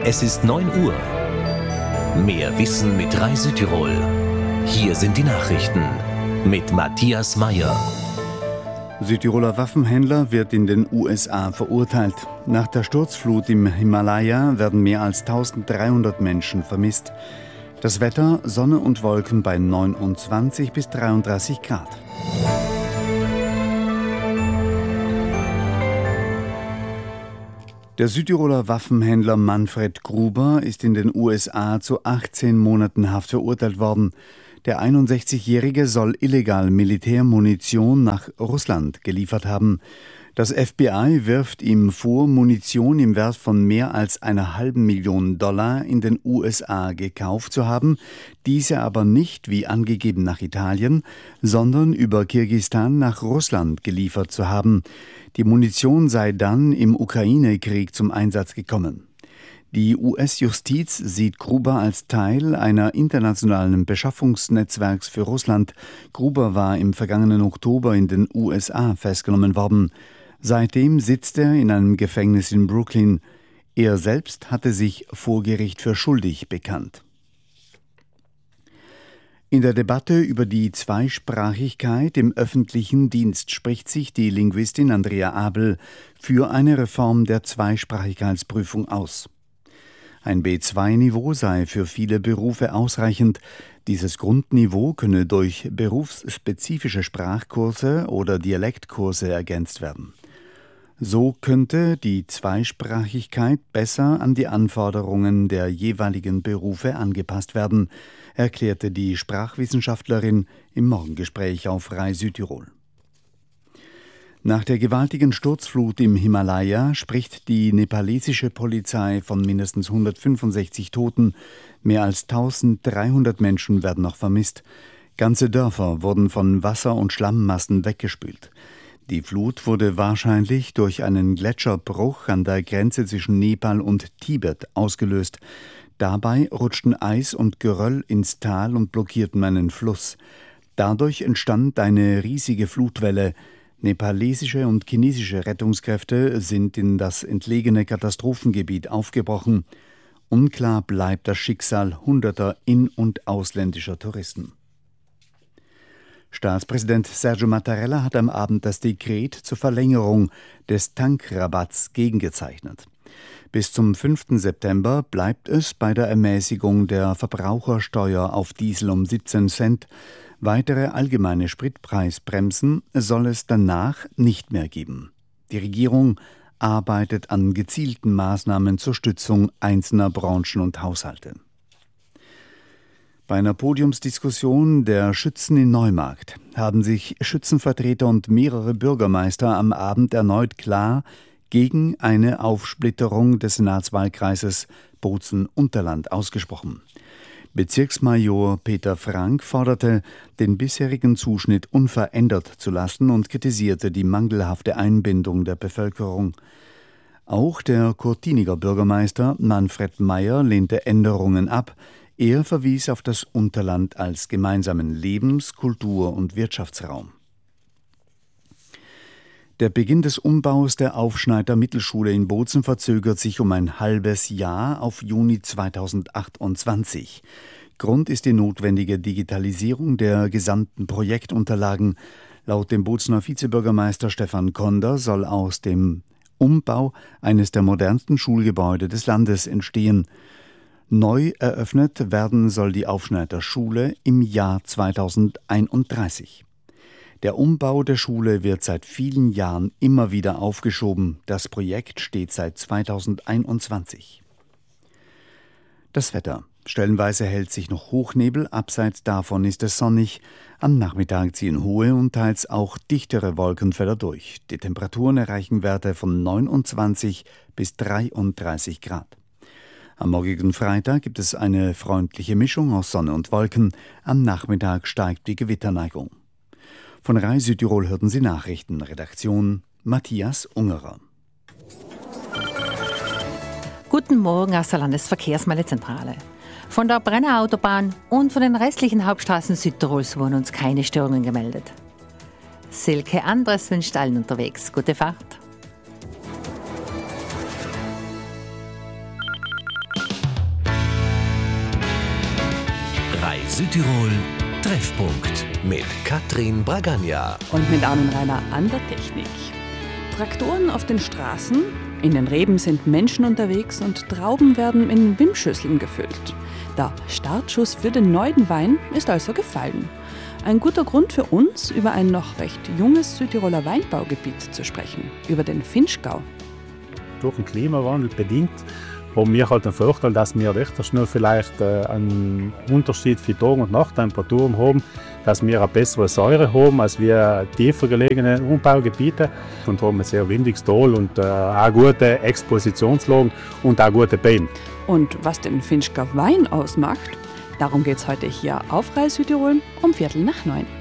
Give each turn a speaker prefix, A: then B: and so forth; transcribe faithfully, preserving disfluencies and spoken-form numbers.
A: Es ist neun Uhr. Mehr Wissen mit Rai Südtirol. Hier sind die Nachrichten mit Matthias Meyer.
B: Südtiroler Waffenhändler wird in den U S A verurteilt. Nach der Sturzflut im Himalaya werden mehr als dreizehnhundert Menschen vermisst. Das Wetter: Sonne und Wolken bei neunundzwanzig bis dreiunddreißig Grad. Der Südtiroler Waffenhändler Manfred Gruber ist in den U S A zu achtzehn Monaten Haft verurteilt worden. Der einundsechzigjährige soll illegal Militärmunition nach Russland geliefert haben. Das F B I wirft ihm vor, Munition im Wert von mehr als einer halben Million Dollar in den U S A gekauft zu haben, diese aber nicht, wie angegeben, nach Italien, sondern über Kirgisistan nach Russland geliefert zu haben. Die Munition sei dann im Ukraine-Krieg zum Einsatz gekommen. Die U S-Justiz sieht Gruber als Teil einer internationalen Beschaffungsnetzwerks für Russland. Gruber war im vergangenen Oktober in den U S A festgenommen worden. Seitdem sitzt er in einem Gefängnis in Brooklyn. Er selbst hatte sich vor Gericht für schuldig bekannt. In der Debatte über die Zweisprachigkeit im öffentlichen Dienst spricht sich die Linguistin Andrea Abel für eine Reform der Zweisprachigkeitsprüfung aus. Ein B zwei Niveau sei für viele Berufe ausreichend. Dieses Grundniveau könne durch berufsspezifische Sprachkurse oder Dialektkurse ergänzt werden. So könnte die Zweisprachigkeit besser an die Anforderungen der jeweiligen Berufe angepasst werden, erklärte die Sprachwissenschaftlerin im Morgengespräch auf Rai Südtirol. Nach der gewaltigen Sturzflut im Himalaya spricht die nepalesische Polizei von mindestens hundertfünfundsechzig Toten. Mehr als eintausenddreihundert Menschen werden noch vermisst. Ganze Dörfer wurden von Wasser- und Schlammmassen weggespült. Die Flut wurde wahrscheinlich durch einen Gletscherbruch an der Grenze zwischen Nepal und Tibet ausgelöst. Dabei rutschten Eis und Geröll ins Tal und blockierten einen Fluss. Dadurch entstand eine riesige Flutwelle. Nepalesische und chinesische Rettungskräfte sind in das entlegene Katastrophengebiet aufgebrochen. Unklar bleibt das Schicksal hunderter in- und ausländischer Touristen. Staatspräsident Sergio Mattarella hat am Abend das Dekret zur Verlängerung des Tankrabatts gegengezeichnet. Bis zum fünften September bleibt es bei der Ermäßigung der Verbrauchersteuer auf Diesel um siebzehn Cent. Weitere allgemeine Spritpreisbremsen soll es danach nicht mehr geben. Die Regierung arbeitet an gezielten Maßnahmen zur Stützung einzelner Branchen und Haushalte. Bei einer Podiumsdiskussion der Schützen in Neumarkt haben sich Schützenvertreter und mehrere Bürgermeister am Abend erneut klar gegen eine Aufsplitterung des Senatswahlkreises Bozen-Unterland ausgesprochen. Bezirksmajor Peter Frank forderte, den bisherigen Zuschnitt unverändert zu lassen und kritisierte die mangelhafte Einbindung der Bevölkerung. Auch der Kurtiniger Bürgermeister Manfred Meyer lehnte Änderungen ab. Er verwies auf das Unterland als gemeinsamen Lebens-, Kultur- und Wirtschaftsraum. Der Beginn des Umbaus der Aufschneider Mittelschule in Bozen verzögert sich um ein halbes Jahr auf Juni zweitausendachtundzwanzig. Grund ist die notwendige Digitalisierung der gesamten Projektunterlagen. Laut dem Bozener Vizebürgermeister Stefan Konder soll aus dem Umbau eines der modernsten Schulgebäude des Landes entstehen. Neu eröffnet werden soll die Aufschneider Schule im Jahr zweitausendeinunddreißig. Der Umbau der Schule wird seit vielen Jahren immer wieder aufgeschoben. Das Projekt steht seit zweitausendeinundzwanzig. Das Wetter. Stellenweise hält sich noch Hochnebel, abseits davon ist es sonnig. Am Nachmittag ziehen hohe und teils auch dichtere Wolkenfelder durch. Die Temperaturen erreichen Werte von neunundzwanzig bis dreiunddreißig Grad. Am morgigen Freitag gibt es eine freundliche Mischung aus Sonne und Wolken. Am Nachmittag steigt die Gewitterneigung. Von Rai Südtirol hörten Sie Nachrichten. Redaktion Matthias Ungerer.
C: Guten Morgen aus der Landesverkehrsmeldezentrale. Von der Brenner Autobahn und von den restlichen Hauptstraßen Südtirols wurden uns keine Störungen gemeldet. Silke Andres wünscht allen unterwegs gute Fahrt.
A: Südtirol Treffpunkt mit Katrin Bragagna
D: und mit Armin Rainer an der Technik. Traktoren auf den Straßen, in den Reben sind Menschen unterwegs und Trauben werden in Windschüsseln gefüllt. Der Startschuss für den neuen Wein ist also gefallen. Ein guter Grund für uns, über ein noch recht junges Südtiroler Weinbaugebiet zu sprechen, über den Vinschgau.
E: Durch den Klimawandel bedingt haben wir halt den Vorteil, dass wir recht schnell vielleicht äh, einen Unterschied für Tag- und Nachttemperaturen haben, dass wir eine bessere Säure haben als wir tiefer gelegene Umbaugebiete und haben ein sehr windiges Tal und äh, auch gute Expositionslagen und auch gute Böden.
D: Und was den Vinschgau Wein ausmacht, darum geht es heute hier auf Rai Südtirol um Viertel nach neun.